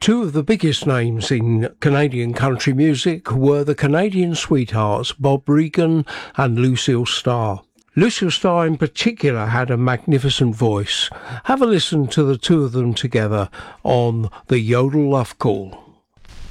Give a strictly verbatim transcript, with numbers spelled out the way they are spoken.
Two of the biggest names in Canadian country music were the Canadian sweethearts Bob Regan and Lucille Starr. Lucille Starr in particular had a magnificent voice. Have a listen to the two of them together on the Yodel Love Call.